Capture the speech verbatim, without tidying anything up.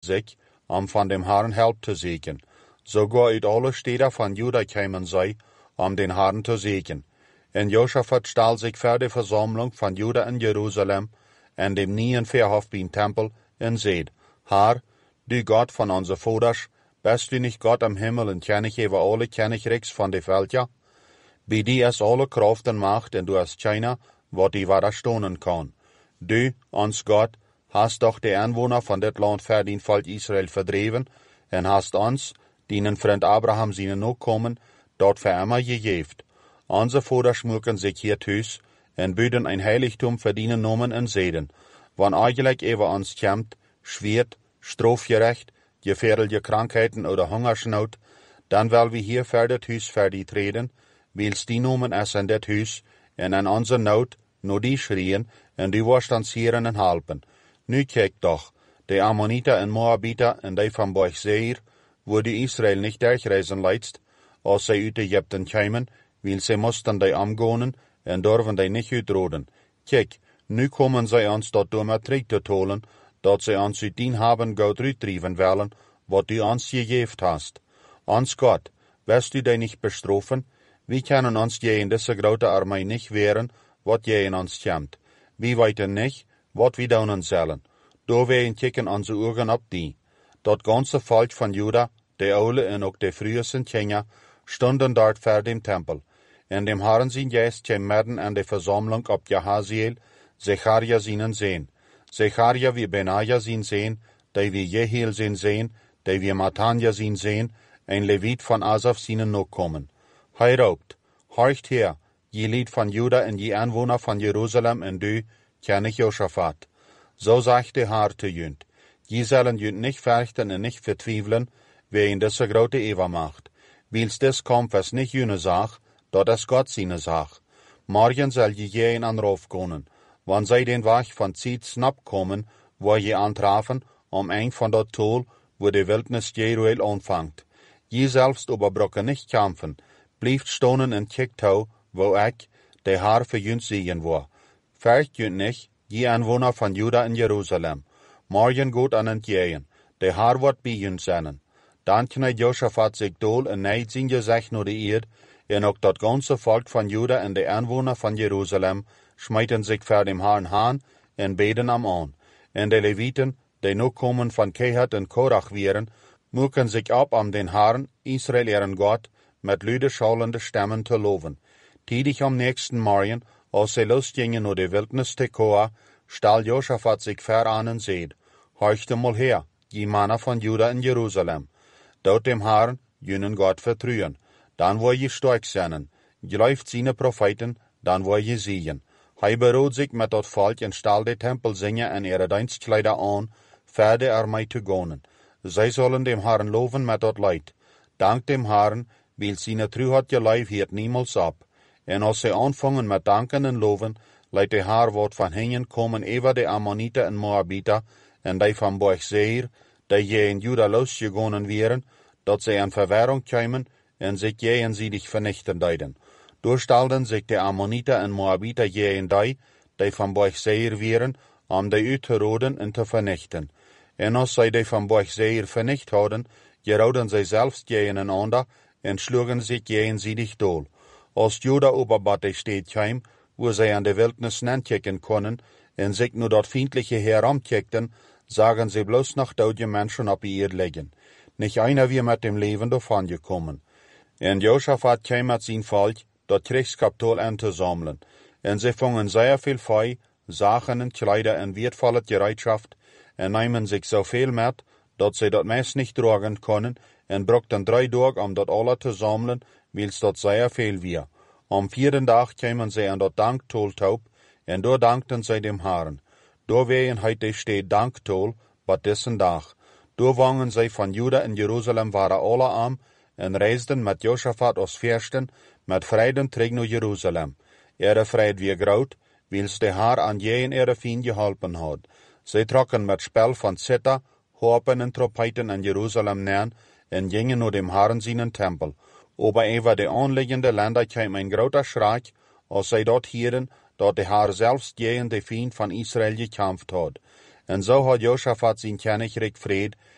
zich om van dem Herren help te zoeken. Sogar uit alle steden van Juda kwamen zij om den Herren te zoeken. En Josaphat stal zich voor de verzameling van Juda in Jeruzalem en dem nieuwen verhof bij tempel en zeid, Heer, du God van onze vaders, bist du niet God am Himmel en kennig over alle kennigrijks van de velden? Bij die is alle kracht en macht en du hast keiner wat die wederstonen kan. Du, ons God, hast doch de inwoner van dit land voor dien volk Israël verdreven en hast ons, dienen vriend Abraham zijn nakomen, dat voor immer gegeven. Onze vaders moeken zich hier thuis en bieden een heiligdom verdienen nomen en zeden, want eigenlijk over ons komt, zweert, strafgerecht, gefährliche krankheiten oder hongersnood, dan wil we hier verder thuis verder treden, wils die nomen is in dit huis, en aan onze nood, no die schrien, en die was ons heren en helpen. Nu kijk toch, de Ammonieten en Moabieten en die van Boch Seir, wo die Israël niet durchreizen leidst, als zij uit Egypten kwamen, wils zij moesten die omgonen en durven die niet uitroden. Kijk, nu komen zij ons tot door met terug te tolen, dat zij ons uit dien hebben goud uitdrijven willen, wat du ons gegeven hast. Ons God, wirst du die niet bestrafen? Wie kunnen ons je in deze grote armee niet weren, wat je in ons komt? Wie weten niet, wat we doen zullen. Door wij kijken onze ogen op die. Dat ganze volk van Juda, de oude en ook de vroege Sint-Kenia, stonden dort voor dem tempel. En dem Herren zijn geest kwam midden aan de verzameling op Jahaziel, Zecharia zien zien. Zecharia wie Benaja zien zien, die wie Jehiel zien zien, die wie Matanja zien zien, en Leviet van Asaf zien nog komen. Hij roept, horcht her, je lied van Juda en je aanwoner van Jeruzalem en du, kennig Josaphat. Zo zegt de Heer te junt. Je zullen junt niet verchten en niet vertwijfelen, wie in deze grote Ewermacht. Wils des komt was niet june zaak, dat is God zijn zaak. Morgen zal je je aan rof kunnen, want zij den weg van tijd snap komen, waar je aantrafen, om een van dat tool, wo de wildnis Jeruel ontvangt. Je zelfs overbrokken niet kampen, blijft stonen en kijkt hou, wo ik, de Heer voor junt zien wil. Vergt junt niet, je aanwoner van Juda en Jeruzalem. Morgen goed aan het jeën, de Heer wordt bij junt zijn. Dan knijdt Josaphat zich dool en neidt zijn gezicht naar de eerd, en ook dat ganze volk van Juda en de aanwoner van Jeruzalem smijten zich voor dem Herrn aan en beden am aan. En de Levieten, die nu komen van Kehat en Korach wieren, moeken zich op om den Herrn, Israël eren God, met luide schalende stemmen te loven. Tidig am nächsten morgen, als zij losgingen naar de wildnis Tekoa, stal Josaphat zich ver aan en zeid, horchte mal her, je mannen van Juda en Jeruzalem. Dout dem Herrn, junen God vertrouwen. Dan word je sterk zijn. Geloofd zijn profeten, dan word je zien. Hij berood zich met dat volk en stal de tempel zingen en ihre dienstkleider aan, verder ermee te gaan. Zij zullen dem Herrn loven met dat leid. Dank dem Herrn, wil zijn truheid geloof hield niemals op. En als zij aanvangen met danken en loven, leidt de Heer wat van hen komen over de Ammonieten en Moabieten en die van Boch Seir, die je in Juda losgegonen wieren, dat zij aan verwarring kwamen en zich je en ziedig vernichten deden. Doorstalden zich de Ammonieten en Moabieten je en die, die van Boch Seir wieren, om die uit te roden en te vernichten. En als zij die van Boch Seir vernicht hadden, gerouden zij zelfs je en ander en sloegen zich je en ziedig dool. Als Juda over wat de steed kwam, wo zij aan de wildnis nankijken konden en zich nu dat vriendelijke heromkijkten, zagen zij bloos nog dode mensen op eerd liggen. Niet einer weer met dem leven davon gekomen. En Josaphat kwam met zijn volk, dat krijgskapitool aan te zamelen. En zij vangen zeer veel vee, zaken en kleider en wertvolle gereedschaft, en nemen zich zoveel met, dat zij dat meest niet dragen konden, en brokten drie dagen om dat alle te zamelen, wils dat zeer veel weer. Om vierde dag kwamen zij aan dat danktoltop, en door dankten zij dem Herrn. Door ween heit de steed danktol, wat dessen dag. Door wangen zij van Juda en Jeruzalem waren alle arm, en reisden met Josaphat als versten, met vrijden terug naar Jeruzalem. Ere vrijheid weer groot, wils de Heer aan je en ere vriend geholpen had. Zij trokken met spel van zither, harpen en trompeten naar Jeruzalem neer, en gingen naar dem Herrn zijn tempel. Over over de aanliggende landen kwam een groter schrik, als zij dat hielden, dat de Heer zelfs tegen de vriend van Israël gekampt had. En zo had Josaphat zijn koninkrijk vrede,